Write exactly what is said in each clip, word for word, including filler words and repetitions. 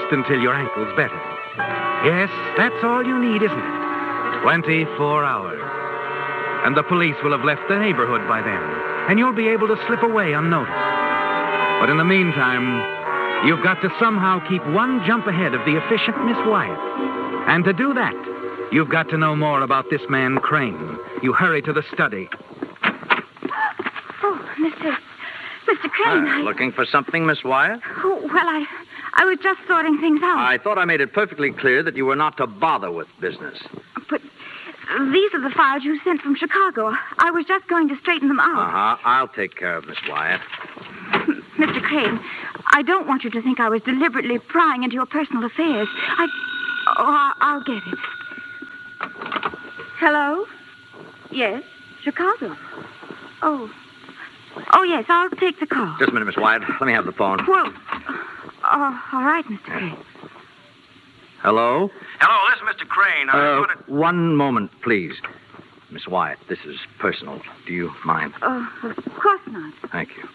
until your ankle's better. Yes, that's all you need, isn't it? twenty-four hours. And the police will have left the neighborhood by then, and you'll be able to slip away unnoticed. But in the meantime, you've got to somehow keep one jump ahead of the efficient Miss Wyatt. And to do that, you've got to know more about this man, Crane. You hurry to the study. Oh, Mister Mister Crane, Uh, I... looking for something, Miss Wyatt? Oh, well, I... I was just sorting things out. I thought I made it perfectly clear that you were not to bother with business. But these are the files you sent from Chicago. I was just going to straighten them out. Uh-huh. I'll take care of Miss Wyatt. Mister Crane, I don't want you to think I was deliberately prying into your personal affairs. I... Oh, I- I'll get it. Hello? Yes, Chicago. Oh. Oh, yes, I'll take the call. Just a minute, Miss Wyatt. Let me have the phone. Well, oh, all right, Mister Crane. Hello? Hello, this is Mister Crane. I Uh, put it... one moment, please. Miss Wyatt, this is personal. Do you mind? Oh, of course not. Thank you.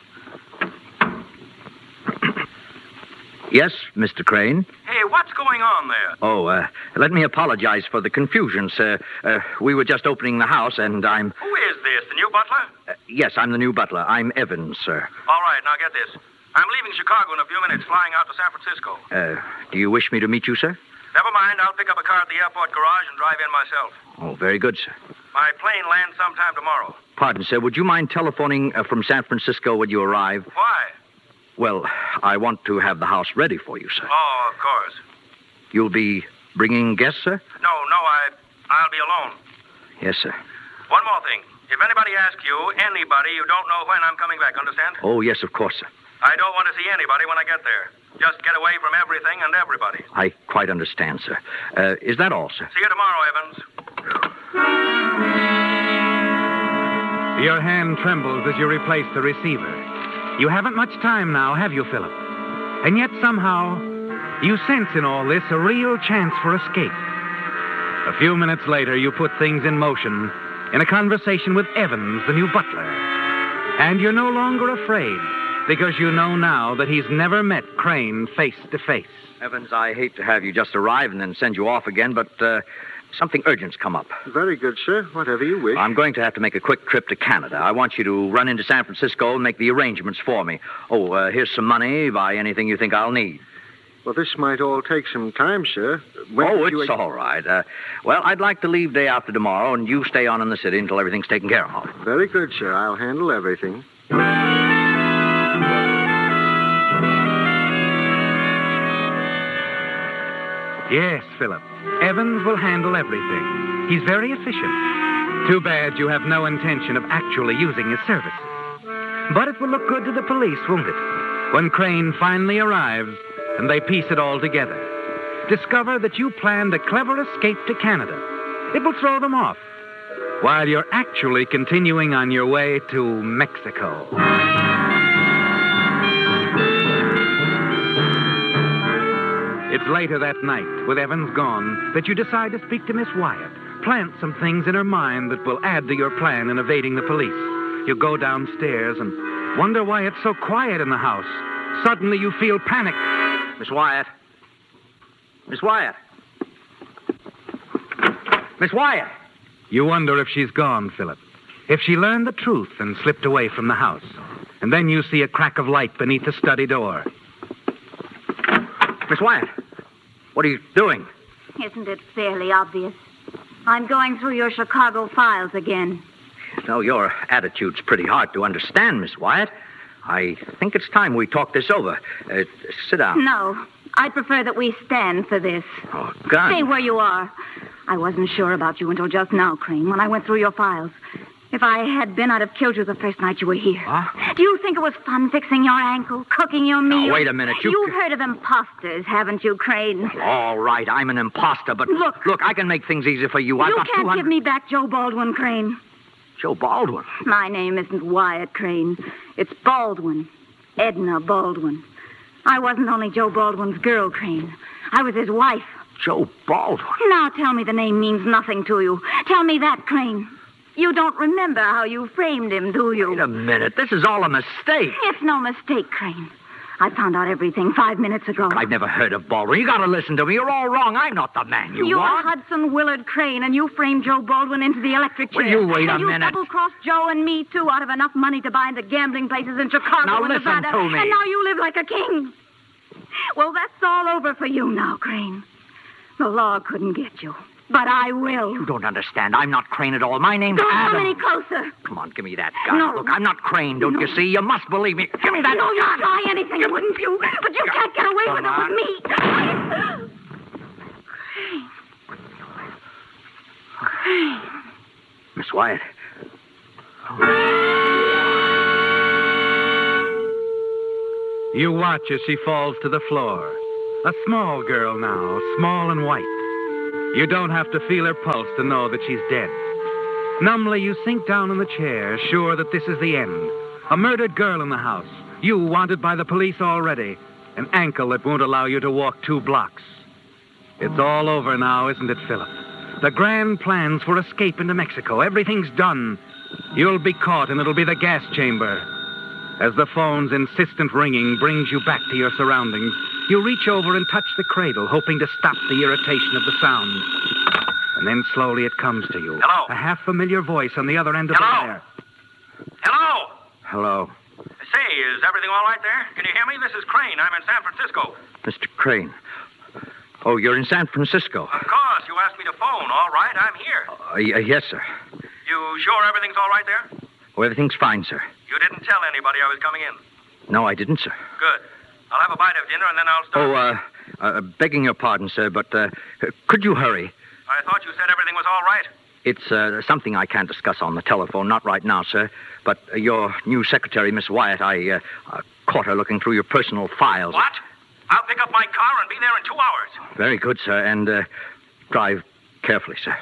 Yes, Mister Crane? Hey, what's going on there? Oh, uh, let me apologize for the confusion, sir. Uh, we were just opening the house, and I'm... Who is this, the new butler? Uh, yes, I'm the new butler. I'm Evans, sir. All right, now get this. I'm leaving Chicago in a few minutes, flying out to San Francisco. Uh, do you wish me to meet you, sir? Never mind, I'll pick up a car at the airport garage and drive in myself. Oh, very good, sir. My plane lands sometime tomorrow. Pardon, sir. Would you mind telephoning uh, from San Francisco when you arrive? Why? Well, I want to have the house ready for you, sir. Oh, of course. You'll be bringing guests, sir? No, no, I, I'll be alone. Yes, sir. One more thing. If anybody asks you, anybody, you don't know when I'm coming back, understand? Oh, yes, of course, sir. I don't want to see anybody when I get there. Just get away from everything and everybody. I quite understand, sir. Uh, is that all, sir? See you tomorrow, Evans. Your hand trembles as you replace the receiver. You haven't much time now, have you, Philip? And yet somehow, you sense in all this a real chance for escape. A few minutes later, you put things in motion in a conversation with Evans, the new butler. And you're no longer afraid, because you know now that he's never met Crane face to face. Evans, I hate to have you just arrive and then send you off again, but uh, something urgent's come up. Very good, sir. Whatever you wish. I'm going to have to make a quick trip to Canada. I want you to run into San Francisco and make the arrangements for me. Oh, uh, here's some money. Buy anything you think I'll need. Well, this might all take some time, sir. When oh, did you... it's all right. Uh, well, I'd like to leave day after tomorrow, and you stay on in the city until everything's taken care of. Very good, sir. I'll handle everything. Yes, Philip. Evans will handle everything. He's very efficient. Too bad you have no intention of actually using his services. But it will look good to the police, won't it? When Crane finally arrives and they piece it all together. Discover that you planned a clever escape to Canada. It will throw them off, while you're actually continuing on your way to Mexico. It's later that night, with Evans gone, that you decide to speak to Miss Wyatt. Plant some things in her mind that will add to your plan in evading the police. You go downstairs and wonder why it's so quiet in the house. Suddenly you feel panic. Miss Wyatt. Miss Wyatt. Miss Wyatt. You wonder if she's gone, Philip. If she learned the truth and slipped away from the house. And then you see a crack of light beneath the study door. Miss Wyatt, what are you doing? Isn't it fairly obvious? I'm going through your Chicago files again. No, your attitude's pretty hard to understand, Miss Wyatt. I think it's time we talk this over. Uh, sit down. No, I'd prefer that we stand for this. Oh, God. Stay where you are. I wasn't sure about you until just now, Crane, when I went through your files. If I had been, I'd have killed you the first night you were here. What? Do you think it was fun fixing your ankle, cooking your meal? Now, wait a minute. You... You've heard of imposters, haven't you, Crane? All right, I'm an imposter, but... Look. Look, I can make things easy for you. I've You got can't two hundred... give me back Joe Baldwin, Crane. Joe Baldwin? My name isn't Wyatt, Crane. It's Baldwin. Edna Baldwin. I wasn't only Joe Baldwin's girl, Crane. I was his wife. Joe Baldwin? Now tell me the name means nothing to you. Tell me that, Crane. You don't remember how you framed him, do you? Wait a minute. This is all a mistake. It's no mistake, Crane. I found out everything five minutes ago. I've never heard of Baldwin. You gotta listen to me. You're all wrong. I'm not the man you, You want. are Hudson Willard Crane, and you framed Joe Baldwin into the electric chair. Will you wait a and you minute? double-crossed Joe and me, too, out of enough money to buy the gambling places in Chicago Now and listen Nevada. to me. And now you live like a king. Well, that's all over for you now, Crane. The law couldn't get you, but I will. You don't understand. I'm not Crane at all. My name's Don't Adam. come any closer. Come on, give me that gun. No. Look, I'm not Crane, don't No. you see? You must believe me. Give me that No, you'd gun. try anything, wouldn't you? But you can't get away Come with on. it with me. Crane. Miss Wyatt. You watch as she falls to the floor. A small girl now, small and white. You don't have to feel her pulse to know that she's dead. Numbly, you sink down in the chair, sure that this is the end. A murdered girl in the house. You wanted by the police already. An ankle that won't allow you to walk two blocks. It's all over now, isn't it, Philip? The grand plans for escape into Mexico. Everything's done. You'll be caught, and it'll be the gas chamber. As the phone's insistent ringing brings you back to your surroundings, you reach over and touch the cradle, hoping to stop the irritation of the sound. And then slowly it comes to you. Hello? A half-familiar voice on the other end of Hello? the wire. Hello? Hello, Say, is everything all right there? Can you hear me? This is Crane. I'm in San Francisco. Mister Crane. Oh, you're in San Francisco. Of course, you asked me to phone. All right, I'm here. Uh, y- yes, sir. You sure everything's all right there? Oh, everything's fine, sir. You didn't tell anybody I was coming in. No, I didn't, sir. Good. I'll have a bite of dinner, and then I'll start. Oh, uh, uh begging your pardon, sir, but uh, could you hurry? I thought you said everything was all right. It's uh, something I can't discuss on the telephone, not right now, sir. But uh, your new secretary, Miss Wyatt, I uh, uh, caught her looking through your personal files. What? I'll pick up my car and be there in two hours. Very good, sir, and uh, drive carefully, sir.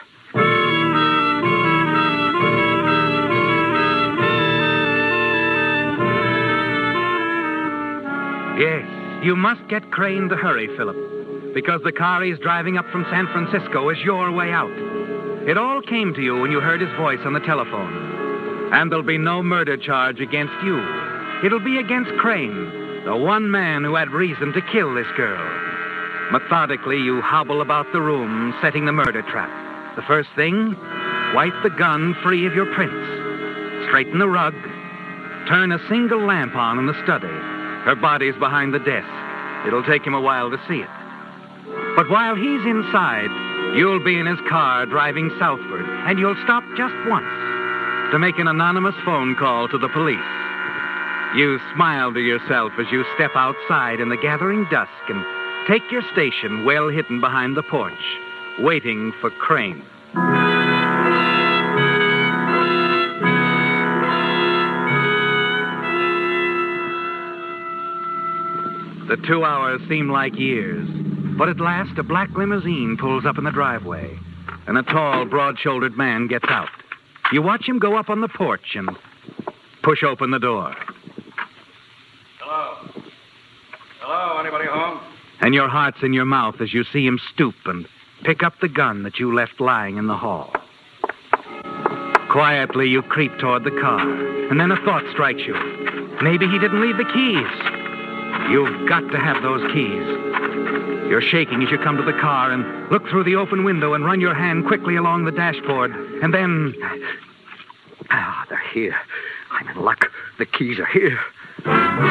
Yes, you must get Crane to hurry, Philip, because the car he's driving up from San Francisco is your way out. It all came to you when you heard his voice on the telephone. And there'll be no murder charge against you. It'll be against Crane, the one man who had reason to kill this girl. Methodically, you hobble about the room, setting the murder trap. The first thing, wipe the gun free of your prints. Straighten the rug. Turn a single lamp on in the study. Her body's behind the desk. It'll take him a while to see it. But while he's inside, you'll be in his car driving southward, and you'll stop just once to make an anonymous phone call to the police. You smile to yourself as you step outside in the gathering dusk and take your station well hidden behind the porch, waiting for Crane. The two hours seem like years, but at last a black limousine pulls up in the driveway, and a tall, broad-shouldered man gets out. You watch him go up on the porch and push open the door. Hello? Hello? Anybody home? And your heart's in your mouth as you see him stoop and pick up the gun that you left lying in the hall. Quietly, you creep toward the car, and then a thought strikes you. Maybe he didn't leave the keys. You've got to have those keys. You're shaking as you come to the car and look through the open window and run your hand quickly along the dashboard. And then... Ah, they're here. I'm in luck. The keys are here.